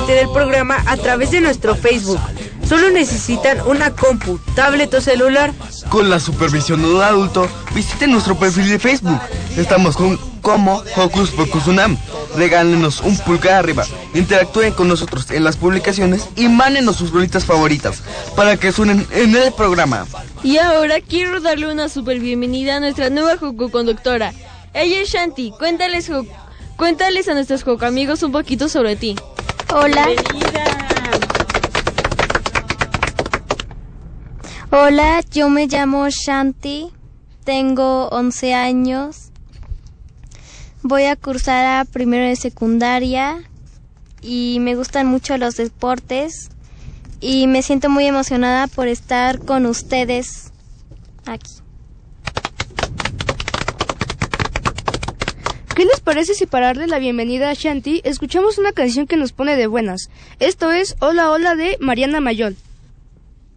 parte del programa a través de nuestro Facebook. Solo necesitan una compu, tablet o celular. Con la supervisión de un adulto, visiten nuestro perfil de Facebook. Estamos como Hocus Pocus Unam. Regálenos un pulgar arriba, interactúen con nosotros en las publicaciones y mándenos sus rolitas favoritas para que suenen en el programa. Y ahora quiero darle una super bienvenida a nuestra nueva Joco conductora. Ella es Shanti. Cuéntales a nuestros Joco amigos un poquito sobre ti. Hola. Bienvenida. Hola, yo me llamo Shanti, tengo 11 años, voy a cursar a primero de secundaria y me gustan mucho los deportes y me siento muy emocionada por estar con ustedes aquí. ¿Qué les parece si para darle la bienvenida a Shanti escuchamos una canción que nos pone de buenas? Esto es Hola Hola de Mariana Mayol.